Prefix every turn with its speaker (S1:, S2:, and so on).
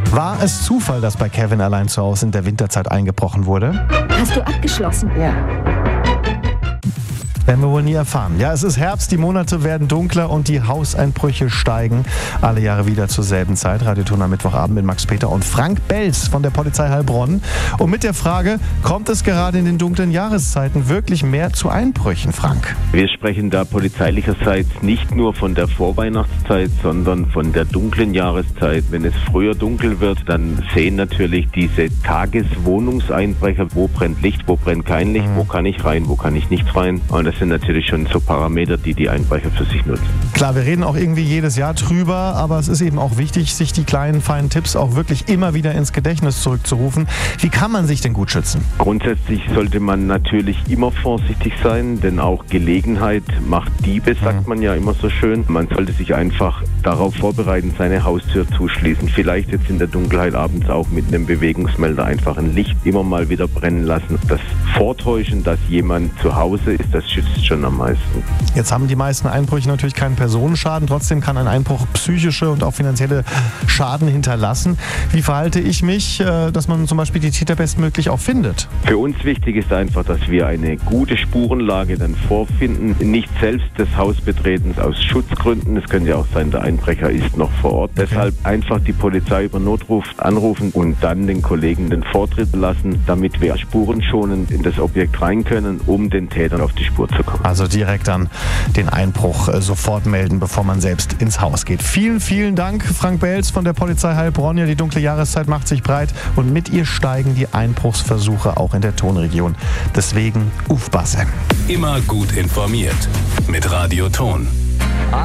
S1: War es Zufall, dass bei Kevin allein zu Hause in der Winterzeit eingebrochen wurde?
S2: Hast du abgeschlossen?
S3: Ja.
S1: Werden wir wohl nie erfahren. Ja, es ist Herbst, die Monate werden dunkler und die Hauseinbrüche steigen. Alle Jahre wieder zur selben Zeit. Radioton am Mittwochabend mit Max Peter und Frank Belz von der Polizei Heilbronn. Und mit der Frage, kommt es gerade in den dunklen Jahreszeiten wirklich mehr zu Einbrüchen, Frank?
S4: Wir sprechen da polizeilicherseits nicht nur von der Vorweihnachtszeit, sondern von der dunklen Jahreszeit. Wenn es früher dunkel wird, dann sehen natürlich diese Tageswohnungseinbrecher, wo brennt Licht, wo brennt kein Licht, wo kann ich rein, wo kann ich nicht rein. Und das sind natürlich schon so Parameter, die Einbrecher für sich nutzen.
S1: Klar, wir reden auch irgendwie jedes Jahr drüber, aber es ist eben auch wichtig, sich die kleinen, feinen Tipps auch wirklich immer wieder ins Gedächtnis zurückzurufen. Wie kann man sich denn gut schützen?
S4: Grundsätzlich sollte man natürlich immer vorsichtig sein, denn auch Gelegenheit macht Diebe, sagt man ja immer so schön. Man sollte sich einfach darauf vorbereiten, seine Haustür zuschließen. Vielleicht jetzt in der Dunkelheit abends auch mit einem Bewegungsmelder einfach ein Licht immer mal wieder brennen lassen. Das Vortäuschen, dass jemand zu Hause ist, das schützt schon am meisten.
S1: Jetzt haben die meisten Einbrüche natürlich keinen Personenschaden. Trotzdem kann ein Einbruch psychische und auch finanzielle Schaden hinterlassen. Wie verhalte ich mich, dass man zum Beispiel die Täter bestmöglich auch findet?
S4: Für uns wichtig ist einfach, dass wir eine gute Spurenlage dann vorfinden. Nicht selbst das Haus betreten aus Schutzgründen. Es könnte ja auch sein, der Einbrecher ist noch vor Ort. Okay. Deshalb einfach die Polizei über Notruf anrufen und dann den Kollegen den Vortritt lassen, damit wir spurenschonend in das Objekt rein können, um den Tätern auf die Spur zu kommen.
S1: Also direkt dann den Einbruch sofort melden, bevor man selbst ins Haus geht. Vielen, vielen Dank, Frank Belz von der Polizei Heilbronn. Ja, die dunkle Jahreszeit macht sich breit und mit ihr steigen die Einbruchsversuche auch in der Tonregion. Deswegen aufpassen.
S5: Immer gut informiert mit Radio Ton.